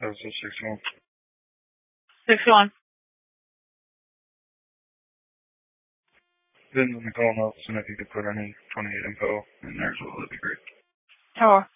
That was 61. 61. Then in the call notes, and if you could put any 28 info in there as well, that'd be great. Sure.